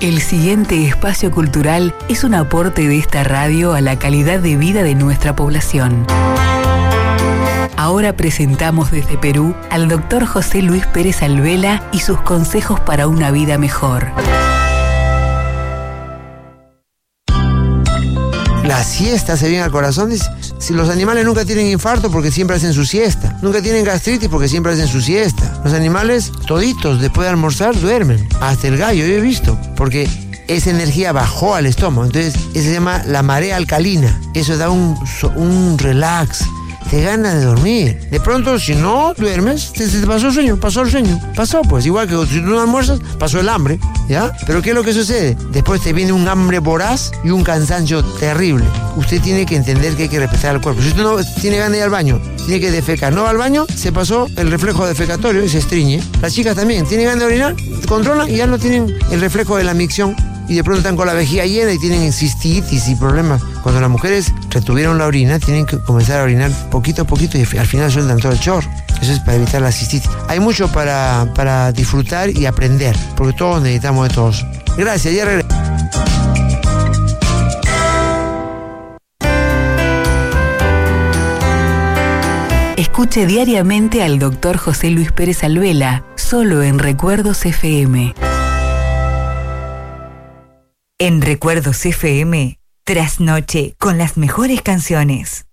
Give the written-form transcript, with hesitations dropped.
El siguiente espacio cultural es un aporte de esta radio a la calidad de vida de nuestra población. Ahora presentamos desde Perú al Dr. José Luis Pérez Alvela y sus consejos para una vida mejor. La siesta hace bien al corazón. Si los animales nunca tienen infarto porque siempre hacen su siesta. Nunca tienen gastritis porque siempre hacen su siesta. Los animales, toditos, después de almorzar, duermen. Hasta el gallo, yo he visto. Porque esa energía bajó al estómago. Entonces, eso se llama la marea alcalina. Eso da un relax. Te ganas de dormir. De pronto, si no duermes, se te pasó el sueño, Pasó, pues. Igual que si tú no almuerzas, pasó el hambre, ¿ya? Pero ¿qué es lo que sucede? Después te viene un hambre voraz y un cansancio terrible. Usted tiene que entender que hay que respetar al cuerpo. Si usted no tiene ganas de ir al baño, tiene que defecar. No va al baño, se pasó el reflejo defecatorio y se estriñe. Las chicas también tienen ganas de orinar, controlan y ya no tienen el reflejo de la micción. Y de pronto están con la vejiga llena y tienen cistitis y problemas. Cuando las mujeres retuvieron la orina, tienen que comenzar a orinar poquito a poquito y al final sueltan todo el chorro. Eso es para evitar la cistitis. Hay mucho para disfrutar y aprender, porque todos necesitamos de todos. Gracias, ya regreso. Escuche diariamente al Dr. José Luis Pérez Alvela, solo en Recuerdos FM. En Recuerdos FM, Trasnoche con las mejores canciones.